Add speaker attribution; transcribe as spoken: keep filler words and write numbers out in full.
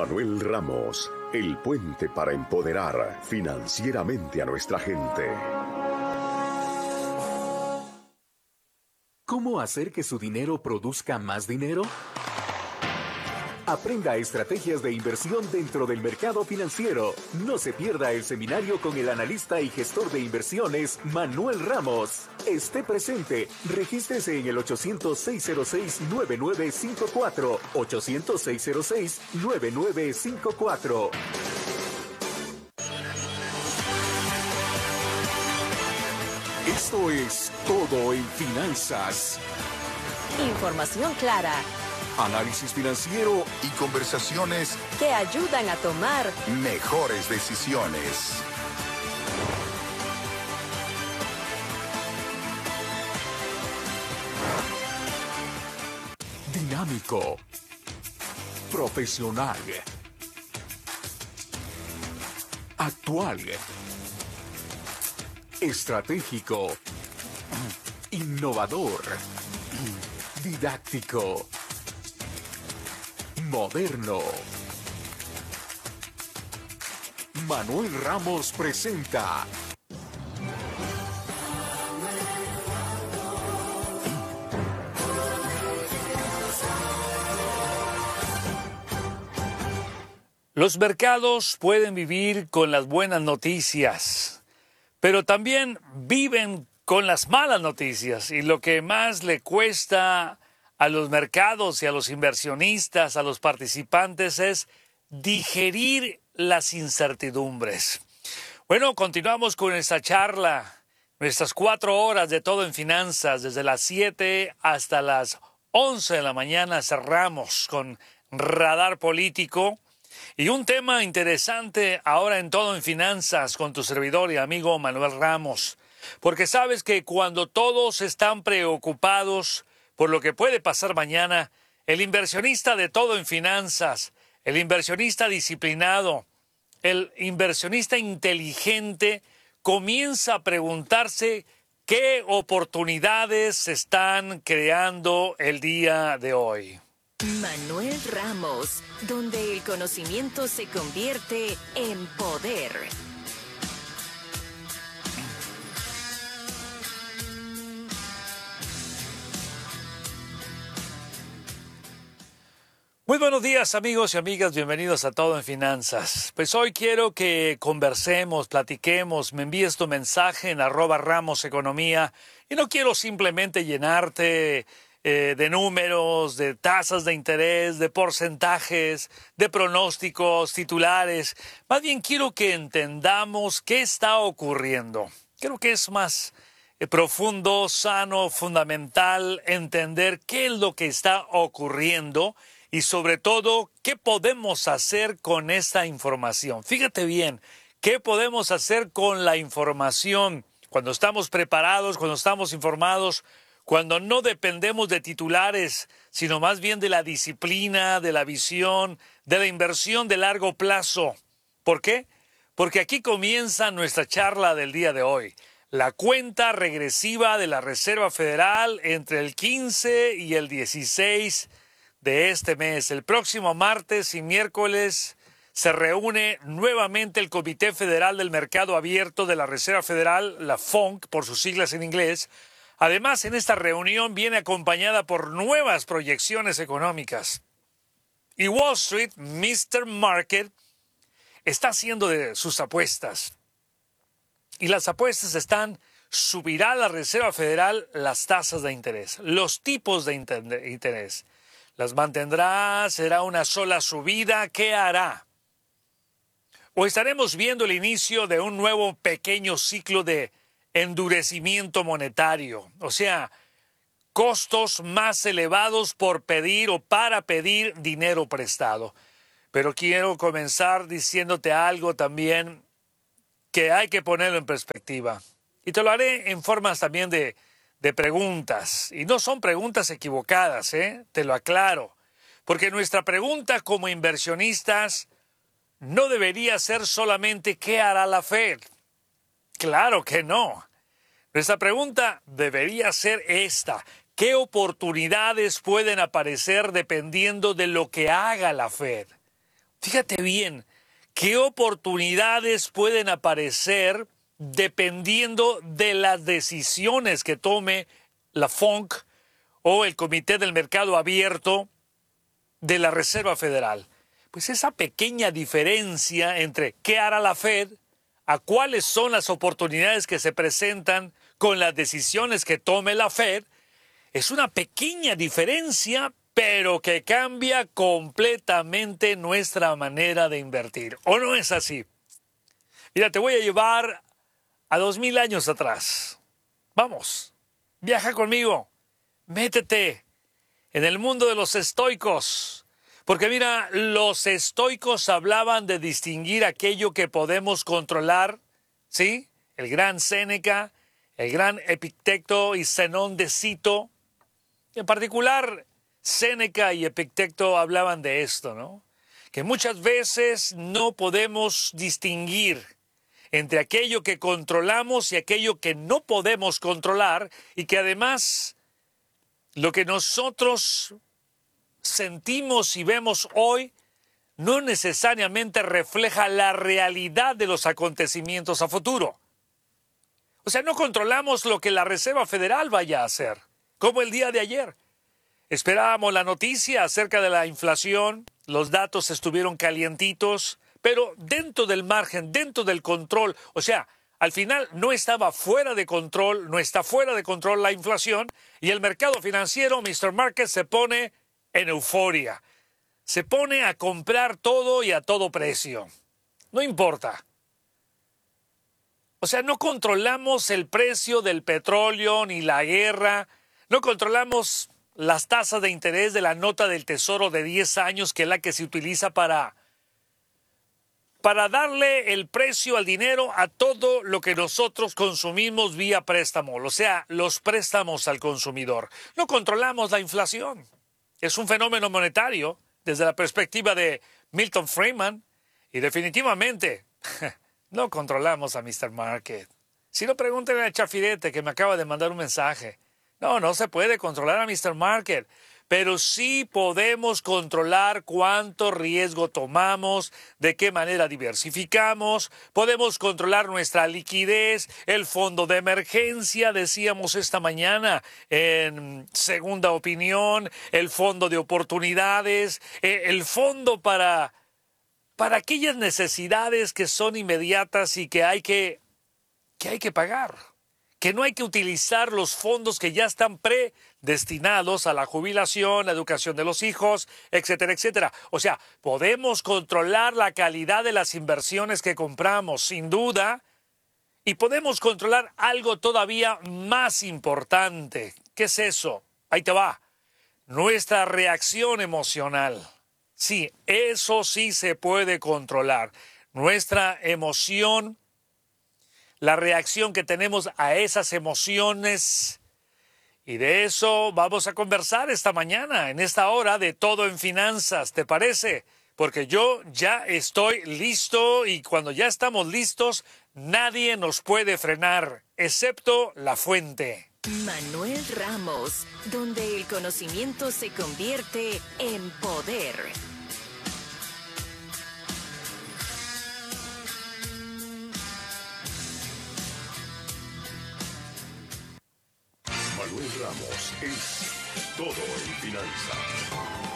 Speaker 1: Manuel Ramos, el puente para empoderar financieramente a nuestra gente.
Speaker 2: ¿Cómo hacer que su dinero produzca más dinero? Aprenda estrategias de inversión dentro del mercado financiero. No se pierda el seminario con el analista y gestor de inversiones Manuel Ramos. Esté presente. Regístrese en el ochocientos, seiscientos seis, nueve nueve cinco cuatro. ochocientos, seiscientos seis, nueve nueve cinco cuatro. Esto es Todo en Finanzas.
Speaker 3: Información clara.
Speaker 2: Análisis financiero
Speaker 4: y conversaciones
Speaker 3: que ayudan a tomar
Speaker 4: mejores decisiones.
Speaker 2: Dinámico, profesional, actual, estratégico, innovador, didáctico, moderno. Manuel Ramos presenta
Speaker 5: Los mercados pueden vivir con las buenas noticias, pero también viven con las malas noticias, y lo que más le cuesta a los mercados y a los inversionistas, a los participantes, es digerir las incertidumbres. Bueno, continuamos con esta charla, nuestras cuatro horas de Todo en Finanzas, desde las siete hasta las once de la mañana cerramos con Radar Político. Y un tema interesante ahora en Todo en Finanzas con tu servidor y amigo Manuel Ramos. Porque sabes que cuando todos están preocupados por lo que puede pasar mañana, el inversionista de Todo en Finanzas, el inversionista disciplinado, el inversionista inteligente, comienza a preguntarse qué oportunidades se están creando el día de hoy.
Speaker 3: Manuel Ramos, donde el conocimiento se convierte en poder.
Speaker 5: Muy buenos días, amigos y amigas, bienvenidos a Todo en Finanzas. Pues hoy quiero que conversemos, platiquemos, me envíes tu mensaje en arroba Ramos Economía, y no quiero simplemente llenarte eh, de números, de tasas de interés, de porcentajes, de pronósticos, titulares. Más bien quiero que entendamos qué está ocurriendo. Creo que es más eh, profundo, sano, fundamental entender qué es lo que está ocurriendo. Y sobre todo, ¿qué podemos hacer con esta información? Fíjate bien, ¿qué podemos hacer con la información cuando estamos preparados, cuando estamos informados, cuando no dependemos de titulares, sino más bien de la disciplina, de la visión, de la inversión de largo plazo? ¿Por qué? Porque aquí comienza nuestra charla del día de hoy. La cuenta regresiva de la Reserva Federal entre el quince y el dieciséis de este mes. El próximo martes y miércoles se reúne nuevamente el Comité Federal del Mercado Abierto de la Reserva Federal, la F O M C por sus siglas en inglés. Además, en esta reunión viene acompañada por nuevas proyecciones económicas. Y Wall Street, mister Market, está haciendo de sus apuestas. Y las apuestas están: subirá la Reserva Federal las tasas de interés, los tipos de interés. ¿Las mantendrá? ¿Será una sola subida? ¿Qué hará? ¿O estaremos viendo el inicio de un nuevo pequeño ciclo de endurecimiento monetario? O sea, costos más elevados por pedir o para pedir dinero prestado. Pero quiero comenzar diciéndote algo también que hay que ponerlo en perspectiva. Y te lo haré en formas también de de preguntas, y no son preguntas equivocadas, ¿eh? Te lo aclaro, porque nuestra pregunta como inversionistas no debería ser solamente ¿qué hará la Fed? Claro que no. Nuestra pregunta debería ser esta: ¿qué oportunidades pueden aparecer dependiendo de lo que haga la Fed? Fíjate bien, qué oportunidades pueden aparecer dependiendo de las decisiones que tome la F O N C o el Comité del Mercado Abierto de la Reserva Federal. Pues esa pequeña diferencia entre qué hará la Fed, a cuáles son las oportunidades que se presentan con las decisiones que tome la Fed, es una pequeña diferencia, pero que cambia completamente nuestra manera de invertir. ¿O no es así? Mira, te voy a llevar a dos mil años atrás. Vamos, viaja conmigo, métete en el mundo de los estoicos. Porque mira, los estoicos hablaban de distinguir aquello que podemos controlar, ¿sí? El gran Séneca, el gran Epicteto y Zenón de Cito. En particular, Séneca y Epicteto hablaban de esto, ¿no? Que muchas veces no podemos distinguir entre aquello que controlamos y aquello que no podemos controlar, y que además lo que nosotros sentimos y vemos hoy no necesariamente refleja la realidad de los acontecimientos a futuro. O sea, no controlamos lo que la Reserva Federal vaya a hacer, como el día de ayer. Esperábamos la noticia acerca de la inflación, los datos estuvieron calientitos, pero dentro del margen, dentro del control, o sea, al final no estaba fuera de control, no está fuera de control la inflación, y el mercado financiero, mister Market, se pone en euforia. Se pone a comprar todo y a todo precio. No importa. O sea, no controlamos el precio del petróleo ni la guerra, no controlamos las tasas de interés de la nota del Tesoro de diez años, que es la que se utiliza para para darle el precio al dinero a todo lo que nosotros consumimos vía préstamo, o sea, los préstamos al consumidor. No controlamos la inflación. Es un fenómeno monetario desde la perspectiva de Milton Friedman, y definitivamente no controlamos a mister Market. Si no, pregúntenle a Chafirete, que me acaba de mandar un mensaje. No, no se puede controlar a mister Market. Pero sí podemos controlar cuánto riesgo tomamos, de qué manera diversificamos, podemos controlar nuestra liquidez, el fondo de emergencia, decíamos esta mañana en Segunda Opinión, el fondo de oportunidades, el fondo para, para aquellas necesidades que son inmediatas y que hay que, que hay que pagar. Que no hay que utilizar los fondos que ya están predestinados a la jubilación, la educación de los hijos, etcétera, etcétera. O sea, podemos controlar la calidad de las inversiones que compramos, sin duda, y podemos controlar algo todavía más importante. ¿Qué es eso? Ahí te va. Nuestra reacción emocional. Sí, eso sí se puede controlar. Nuestra emoción, la reacción que tenemos a esas emociones, y de eso vamos a conversar esta mañana, en esta hora de Todo en Finanzas, ¿te parece? Porque yo ya estoy listo, y cuando ya estamos listos, nadie nos puede frenar, excepto la fuente.
Speaker 3: Manuel Ramos, donde el conocimiento se convierte en poder.
Speaker 1: Manuel Ramos es Todo en Finanzas.